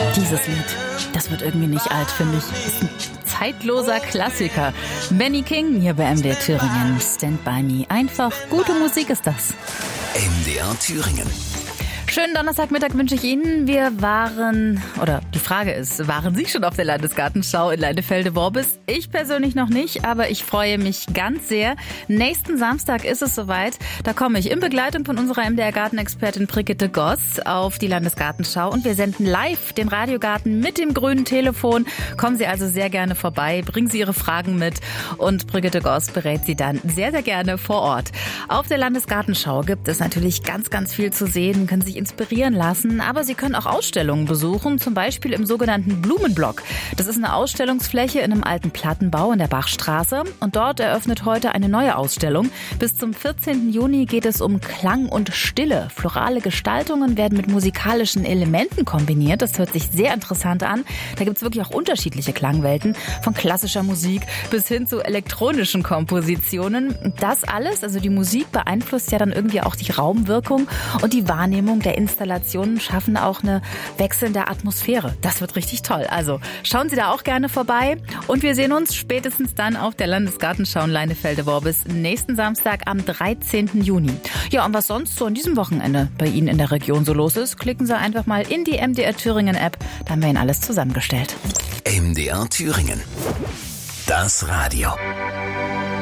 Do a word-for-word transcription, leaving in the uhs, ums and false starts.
Dieses Lied, das wird irgendwie nicht alt, finde ich. Ist ein zeitloser Klassiker. Benny King hier bei M D R Thüringen. Stand by me. Einfach gute Musik ist das. M D R Thüringen. Schönen Donnerstagmittag wünsche ich Ihnen. Wir waren, oder die Frage ist, waren Sie schon auf der Landesgartenschau in Leinefelde-Worbis? Ich persönlich noch nicht, aber ich freue mich ganz sehr. Nächsten Samstag ist es soweit. Da komme ich in Begleitung von unserer M D R-Gartenexpertin Brigitte Goss auf die Landesgartenschau und wir senden live den Radiogarten mit dem grünen Telefon. Kommen Sie also sehr gerne vorbei, bringen Sie Ihre Fragen mit und Brigitte Goss berät Sie dann sehr, sehr gerne vor Ort. Auf der Landesgartenschau gibt es natürlich ganz, ganz viel zu sehen, können sich inspirieren lassen, aber Sie können auch Ausstellungen besuchen, zum Beispiel im sogenannten Blumenblock. Das ist eine Ausstellungsfläche in einem alten Plattenbau in der Bachstraße und dort eröffnet heute eine neue Ausstellung. Bis zum vierzehnten Juni geht es um Klang und Stille. Florale Gestaltungen werden mit musikalischen Elementen kombiniert. Das hört sich sehr interessant an. Da gibt es wirklich auch unterschiedliche Klangwelten, von klassischer Musik bis hin zu elektronischen Kompositionen. Das alles, also die Musik, beeinflusst ja dann irgendwie auch die Raumwirkung und die Wahrnehmung der Installationen schaffen auch eine wechselnde Atmosphäre. Das wird richtig toll. Also schauen Sie da auch gerne vorbei und wir sehen uns spätestens dann auf der Landesgartenschau in Leinefelde-Worbis nächsten Samstag am dreizehnten Juni. Ja, und was sonst so an diesem Wochenende bei Ihnen in der Region so los ist, klicken Sie einfach mal in die M D R Thüringen App. Da haben wir Ihnen alles zusammengestellt. M D R Thüringen. Das Radio.